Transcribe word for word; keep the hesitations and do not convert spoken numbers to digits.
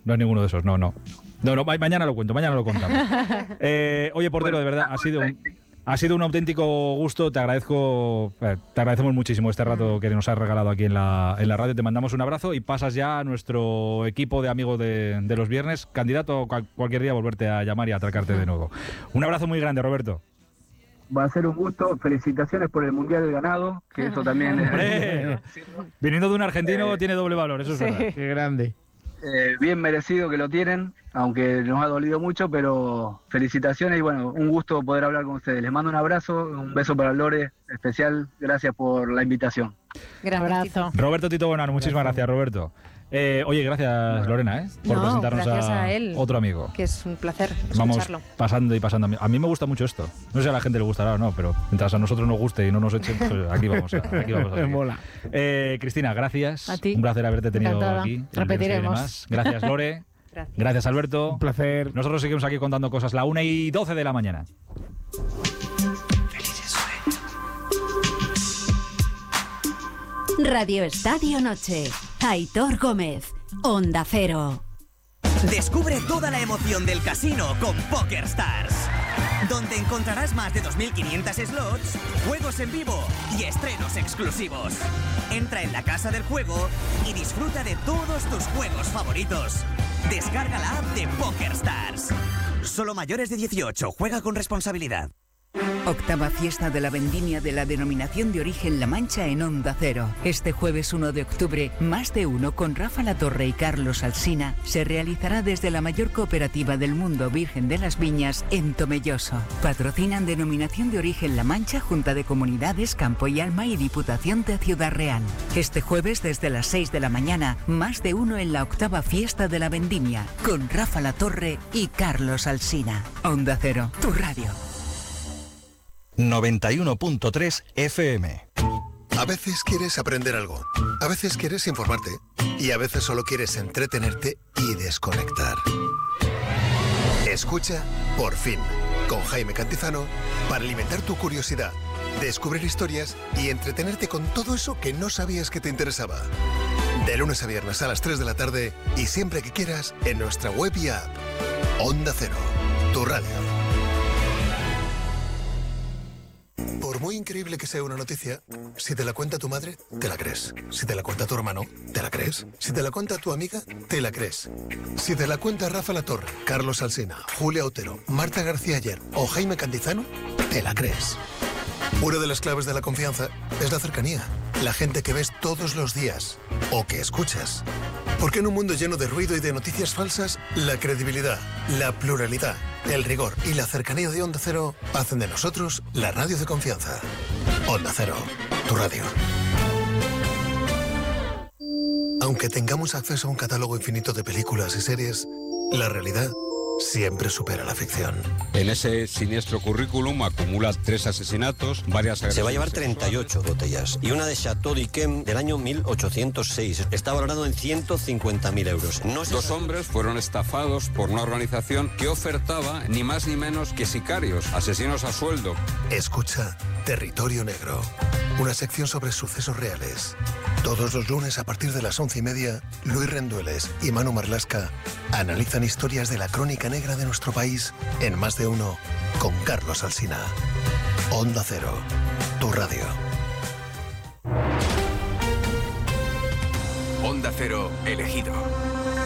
no es ninguno de esos, no, no. No, no, mañana lo cuento, mañana lo contamos. Eh, oye, portero, de verdad, ha sido un, ha sido un auténtico gusto. Te agradezco, eh, te agradecemos muchísimo este rato que nos has regalado aquí en la, en la radio. Te mandamos un abrazo y pasas ya a nuestro equipo de amigos de, de los viernes, candidato cual, cualquier día a volverte a llamar y a atracarte de nuevo. Un abrazo muy grande, Roberto. Va a ser un gusto. Felicitaciones por el Mundial del Ganado, que eso también es... Viniendo de un argentino eh, tiene doble valor, eso es sí. verdad. Qué grande. Eh, bien merecido que lo tienen, aunque nos ha dolido mucho, pero felicitaciones y bueno, un gusto poder hablar con ustedes. Les mando un abrazo, un beso para Lore, especial. Gracias por la invitación. Gran abrazo. Roberto Tito Bonano, muchísimas gracias, gracias Roberto. Eh, oye, gracias Lorena, ¿eh? por no, presentarnos a, a, él, otro amigo. Que es un placer Vamos escucharlo. pasando y pasando. A mí me gusta mucho esto. No sé si a la gente le gustará o no, pero mientras a nosotros nos guste y no nos echen, pues aquí vamos a, aquí vamos a seguir. Mola. Eh, Cristina, gracias. A ti. Un placer haberte tenido Encantada. aquí. Repetiremos. Gracias, Lore. Gracias. Gracias, Alberto. Un placer. Nosotros seguimos aquí contando cosas. La una y doce de la mañana. Radio Estadio Noche. Aitor Gómez. Onda Cero. Descubre toda la emoción del casino con PokerStars, donde encontrarás más de dos mil quinientos slots, juegos en vivo y estrenos exclusivos. Entra en la casa del juego y disfruta de todos tus juegos favoritos. Descarga la app de PokerStars. Solo mayores de dieciocho. Juega con responsabilidad. Octava fiesta de la vendimia de la denominación de origen La Mancha en Onda Cero. Este jueves uno de octubre, más de uno con Rafa Latorre y Carlos Alsina se realizará desde la mayor cooperativa del mundo Virgen de las Viñas en Tomelloso. Patrocinan denominación de origen La Mancha, Junta de Comunidades, Campo y Alma y Diputación de Ciudad Real. Este jueves desde las seis de la mañana, más de uno en la octava fiesta de la vendimia con Rafa Latorre y Carlos Alsina. Onda Cero, tu radio. noventa y uno punto tres F M. A veces quieres aprender algo, a veces quieres informarte y a veces solo quieres entretenerte y desconectar. Escucha Por Fin, con Jaime Cantizano, para alimentar tu curiosidad, descubrir historias y entretenerte con todo eso que no sabías que te interesaba. De lunes a viernes a las tres de la tarde y siempre que quieras en nuestra web y app. Onda Cero, tu radio. Por muy increíble que sea una noticia, si te la cuenta tu madre, te la crees. Si te la cuenta tu hermano, te la crees. Si te la cuenta tu amiga, te la crees. Si te la cuenta Rafa Latorre, Carlos Alsina, Julia Otero, Marta García Ayer o Jaime Cantizano, te la crees. Una de las claves de la confianza es la cercanía. La gente que ves todos los días o que escuchas. Porque en un mundo lleno de ruido y de noticias falsas, la credibilidad, la pluralidad, el rigor y la cercanía de Onda Cero hacen de nosotros la radio de confianza. Onda Cero, tu radio. Aunque tengamos acceso a un catálogo infinito de películas y series, la realidad siempre supera la ficción. En ese siniestro currículum acumula tres asesinatos, varias agresiones. Se va a llevar treinta y ocho botellas y una de Chateau d'Yquem del año mil ochocientos seis. Está valorado en ciento cincuenta mil euros. No Dos hombres fueron estafados por una organización que ofertaba ni más ni menos que sicarios, asesinos a sueldo. Escucha Territorio Negro, una sección sobre sucesos reales. Todos los lunes a partir de las once y media, Luis Rendueles y Manu Marlasca analizan historias de la crónica negra de nuestro país en Más de Uno con Carlos Alsina. Onda Cero, tu radio. Onda Cero, elegido.